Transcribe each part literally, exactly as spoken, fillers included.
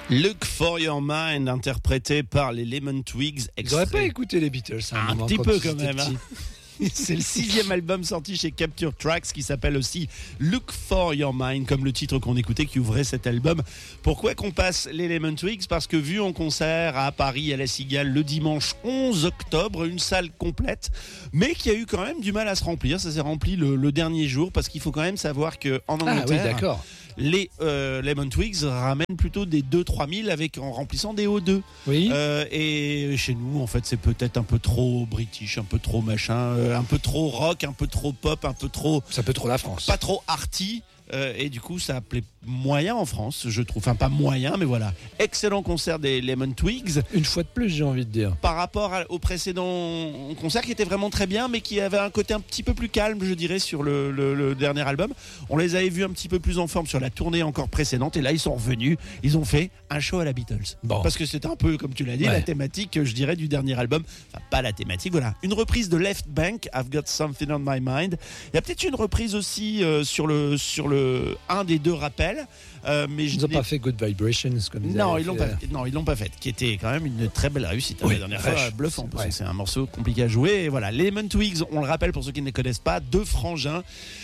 Look for Your Mind, interprété par les Lemon Twigs. Ils n'auraient pas écouté les Beatles hein, un, un moment, petit quand peu quand même. Hein. C'est le sixième album sorti chez Capture Tracks qui s'appelle aussi Look for Your Mind, comme le titre qu'on écoutait qui ouvrait cet album. Pourquoi qu'on passe les Lemon Twigs ? Parce que vu en concert à Paris à la Cigale le dimanche onze octobre, une salle complète, mais qui a eu quand même du mal à se remplir. Ça s'est rempli le, le dernier jour parce qu'il faut quand même savoir qu'en Angleterre, ah, oui, d'accord. les euh, Lemon Twigs ramènent plutôt des deux à trois mille avec, en remplissant des O deux. Oui. Euh, et chez nous, en fait, c'est peut-être un peu trop british, un peu trop machin, euh, un peu trop rock, un peu trop pop, un peu trop... C'est un peu trop la France. Pas trop arty. Euh, et du coup, ça appelait moyen en France, je trouve. Enfin, pas moyen, mais voilà. Excellent concert des Lemon Twigs. Une fois de plus, j'ai envie de dire. Par rapport à, au précédent concert qui était vraiment très bien, mais qui avait un côté un petit peu plus calme, je dirais, sur le, le, le dernier album. On les avait vus un petit peu plus en forme sur la tournée encore précédente. Et là, ils sont revenus. Ils ont fait un show à la Beatles. Bon. Parce que c'était un peu, comme tu l'as dit, ouais. la thématique, je dirais, du dernier album. Enfin, pas la thématique, voilà. Une reprise de Left Bank, I've Got Something on My Mind. Il y a peut-être une reprise aussi euh, sur le... Sur le un des deux rappels, euh, mais ils n'ont pas fait Good Vibrations comme ils non, ils l'ont fait. pas, non, ils l'ont pas fait, qui était quand même une très belle réussite. Oui, la dernière fois, bluffant, parce ouais. que c'est un morceau compliqué à jouer. Et voilà, les Lemon Twigs, on le rappelle pour ceux qui ne les connaissent pas, deux frangins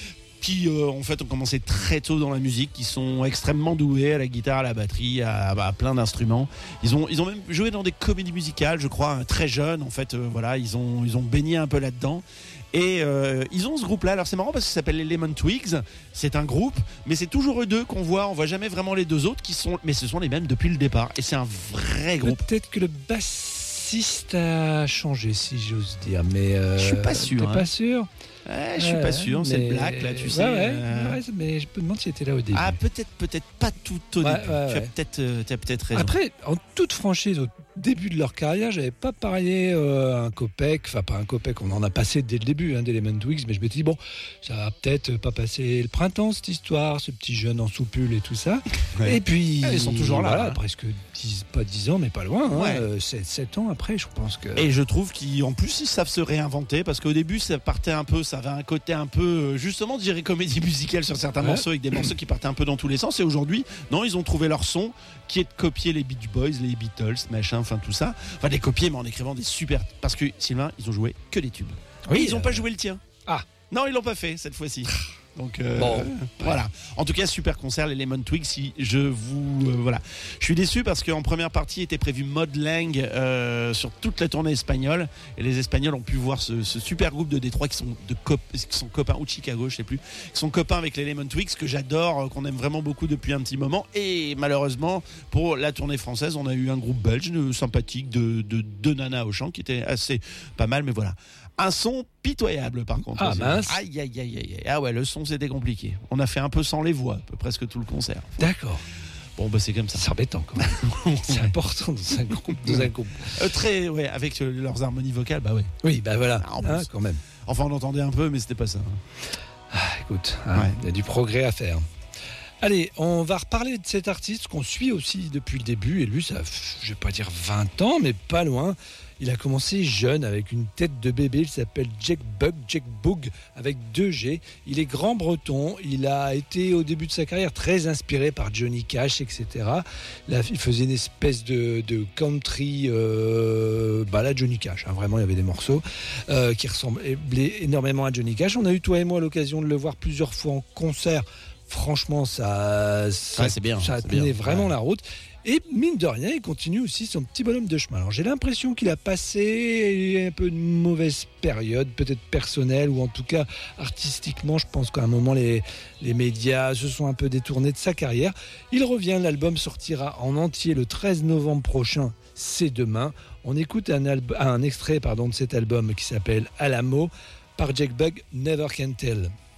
qui euh, en fait ont commencé très tôt dans la musique, qui sont extrêmement doués à la guitare, à la batterie, à, à plein d'instruments. Ils ont, ils ont même joué dans des comédies musicales, je crois, très jeunes. En fait, euh, voilà, ils ont, ils ont baigné un peu là-dedans. Et euh, ils ont ce groupe-là. Alors c'est marrant parce que ça s'appelle les Lemon Twigs. C'est un groupe, mais c'est toujours eux deux qu'on voit. On voit jamais vraiment les deux autres qui sont, mais ce sont les mêmes depuis le départ. Et c'est un vrai groupe. Peut-être que le bassiste a changé, si j'ose dire, mais euh, je suis pas sûr. T'es hein. pas sûr. Ouais, je suis ouais, pas sûr, mais... c'est Black là, tu ouais, sais. Ouais, euh... ouais, mais je me demande s'il était là au début. Ah, peut-être, peut-être pas tout au ouais, début. Ouais, tu ouais. as peut-être, euh, tu as peut-être raison. Après, en toute franchise, au début de leur carrière, j'avais pas parié euh, un copec, enfin pas un copec, on en a passé dès le début, hein, des Lemon Twigs, mais je me dis bon, ça va peut-être pas passer le printemps cette histoire, ce petit jeune en soupule et tout ça. Ouais. Et puis ah, ils sont toujours là, voilà, hein. presque dix, pas dix ans, mais pas loin, ouais. hein, euh, sept ans après, je pense que. Et je trouve qu'en plus ils savent se réinventer parce qu'au début ça partait un peu, ça avait un côté un peu justement, je dirais comédie musicale sur certains ouais. morceaux avec des morceaux qui partaient un peu dans tous les sens. Et aujourd'hui, non, ils ont trouvé leur son qui est de copier les Beach Boys, les Beatles, machin, enfin tout ça. Enfin, de les copier, mais en écrivant des super. Parce que Sylvain, ils ont joué que des tubes. Oui, ils n'ont euh... pas joué le tien. Ah, non, ils l'ont pas fait cette fois-ci. Donc euh, bon, voilà. En tout cas, super concert les Lemon Twigs. Si je vous euh, voilà, je suis déçu parce qu'en première partie était prévu Mod Lang euh, sur toute la tournée espagnole et les Espagnols ont pu voir ce, ce super groupe de Détroit qui sont de cop, qui sont copains ou de Chicago, je sais plus, qui sont copains avec les Lemon Twigs que j'adore, qu'on aime vraiment beaucoup depuis un petit moment. Et malheureusement pour la tournée française, on a eu un groupe belge sympathique de de, de nanas au chant qui était assez pas mal, mais voilà. Un son pitoyable par contre. Ah mince. Aïe aïe aïe aïe. Ah ouais, le son c'était compliqué. On a fait un peu sans les voix, presque tout le concert. D'accord. Bon bah c'est comme ça. C'est embêtant quand même. C'est important dans un groupe. Dans un groupe. Euh, très ouais, avec euh, leurs harmonies vocales, bah ouais. Oui bah voilà. Ah, hein, quand même. Enfin on entendait un peu, mais c'était pas ça. Ah, écoute, hein, ouais. Il y a du progrès à faire. Allez, on va reparler de cet artiste qu'on suit aussi depuis le début. Et lui, ça, je vais pas dire vingt ans, mais pas loin. Il a commencé jeune avec une tête de bébé. Il s'appelle Jack Bug, Jack Boog avec deux G. Il est grand breton. Il a été au début de sa carrière très inspiré par Johnny Cash, et cetera. Là, il faisait une espèce de, de country, euh, bah là Johnny Cash. Hein, vraiment, il y avait des morceaux euh, qui ressemblaient énormément à Johnny Cash. On a eu toi et moi l'occasion de le voir plusieurs fois en concert. Franchement, ça, ça, ouais, c'est bien, ça c'est tenait bien. vraiment ouais. la route. Et mine de rien, il continue aussi son petit bonhomme de chemin. Alors j'ai l'impression qu'il a passé un peu de mauvaise période, peut-être personnelle ou en tout cas artistiquement. Je pense qu'à un moment, les, les médias se sont un peu détournés de sa carrière. Il revient, l'album sortira en entier le treize novembre prochain, c'est demain. On écoute un, alb- un extrait pardon, de cet album qui s'appelle Alamo par Jack Bug, Never Can Tell.